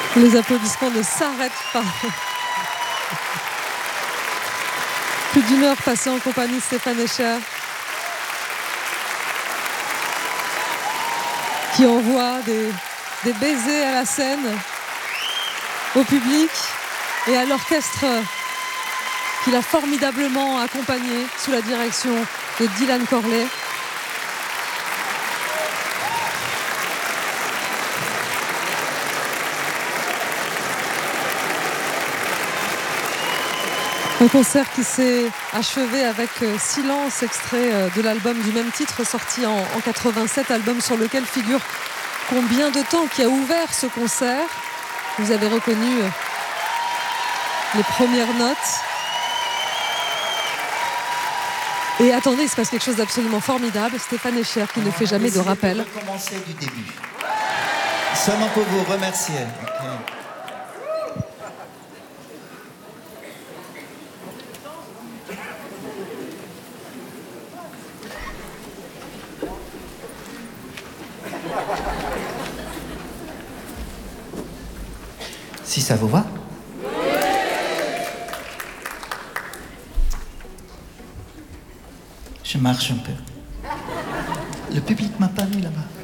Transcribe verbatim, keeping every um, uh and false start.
Les applaudissements ne s'arrêtent pas. Plus d'une heure passée en compagnie de Stéphane Escher, qui envoie des, des baisers à la scène, au public et à l'orchestre qu'il a formidablement accompagné sous la direction de Dylan Corley. Un concert qui s'est achevé avec Silence, extrait de l'album du même titre sorti en, en quatre-vingt-sept, album sur lequel figure Combien de temps, qui a ouvert ce concert. Vous avez reconnu les premières notes. Et attendez, il se passe quelque chose d'absolument formidable. Stéphane Escher qui ne fait jamais de rappel. On va recommencer du début. Seulement pour vous remercier. Okay. Si ça vous va? Je marche un peu. Le public m'a pas vu là-bas.